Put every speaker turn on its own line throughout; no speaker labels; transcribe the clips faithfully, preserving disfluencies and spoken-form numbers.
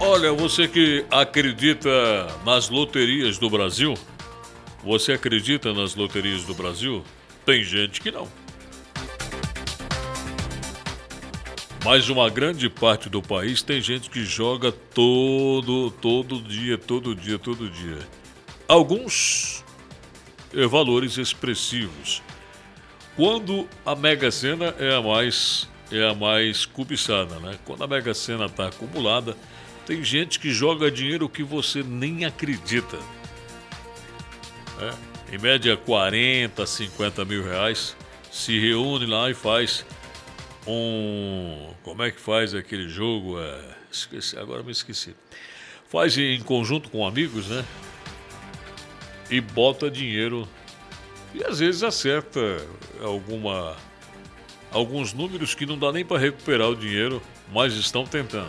Olha, você que acredita nas loterias do Brasil, você acredita nas loterias do Brasil? Tem gente que não. Mas uma grande parte do país tem gente que joga todo, todo dia, todo dia, todo dia. Alguns eh, valores expressivos. Quando a Mega Sena é a mais é a mais cobiçada, né? Quando a Mega Sena está acumulada, tem gente que joga dinheiro que você nem acredita. Né? Em média quarenta, cinquenta mil reais, se reúne lá e faz um... Como é que faz aquele jogo? É, esqueci, agora me esqueci. Faz em conjunto com amigos, né? E bota dinheiro e às vezes acerta alguma, alguns números que não dá nem para recuperar o dinheiro, mas estão tentando.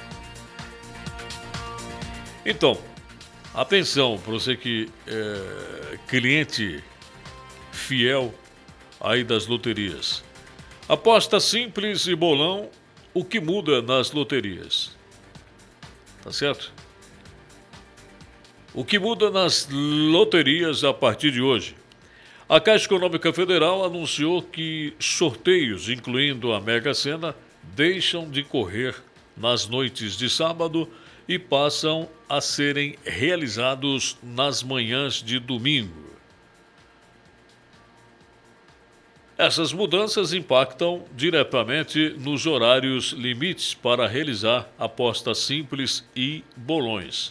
Então, atenção para você que é cliente fiel aí das loterias. Aposta simples e bolão, o que muda nas loterias? Tá certo? O que muda nas loterias a partir de hoje? A Caixa Econômica Federal anunciou que sorteios, incluindo a Mega Sena, deixam de correr nas noites de sábado e passam a serem realizados nas manhãs de domingo. Essas mudanças impactam diretamente nos horários limites para realizar apostas simples e bolões.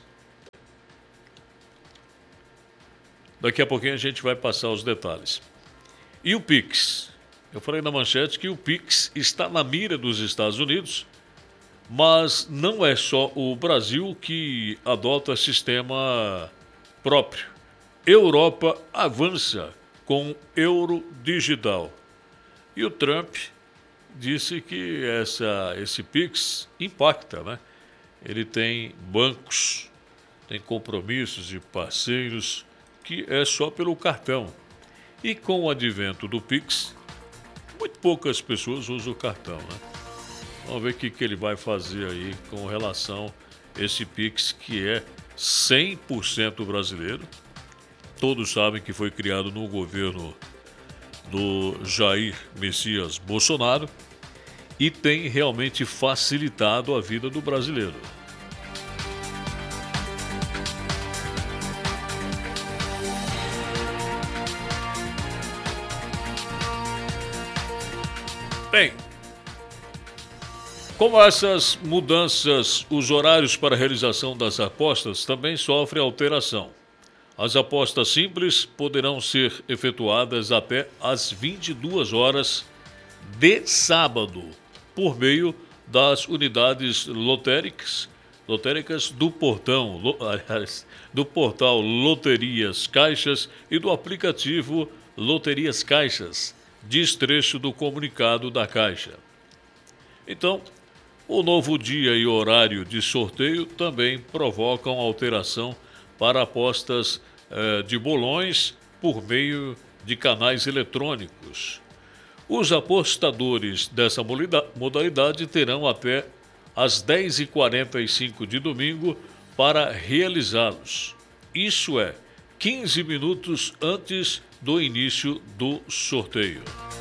Daqui a pouquinho a gente vai passar os detalhes. E o Pix? Eu falei na manchete que o Pix está na mira dos Estados Unidos, mas não é só o Brasil que adota sistema próprio. Europa avança com euro digital. E o Trump disse que essa, esse Pix impacta, né? Ele tem bancos, tem compromissos e parceiros que é só pelo cartão. E com o advento do Pix, muito poucas pessoas usam o cartão, né? Vamos ver o que, que ele vai fazer aí com relação a esse Pix que é cem por cento brasileiro. Todos sabem que foi criado no governo do Jair Messias Bolsonaro e tem realmente facilitado a vida do brasileiro. Bem, como essas mudanças, os horários para a realização das apostas também sofrem alteração. As apostas simples poderão ser efetuadas até às vinte e duas horas de sábado, por meio das unidades lotéricas, lotéricas do portão, lo, aliás, do portal Loterias Caixas e do aplicativo Loterias Caixas, diz trecho do comunicado da Caixa. Então, o novo dia e horário de sorteio também provocam alteração para apostas eh, de bolões por meio de canais eletrônicos. Os apostadores dessa modalidade terão até às dez e quarenta e cinco de domingo para realizá-los. Isso é, quinze minutos antes do início do sorteio.